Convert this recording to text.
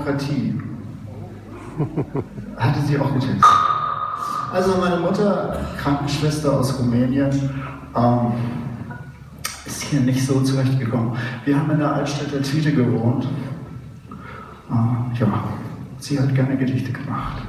Demokratie. Hatte sie auch getestet. Also meine Mutter, Krankenschwester aus Rumänien, ist hier nicht so zurechtgekommen. Wir haben in der Altstädter Twiete gewohnt. Ja, sie hat gerne Gedichte gemacht.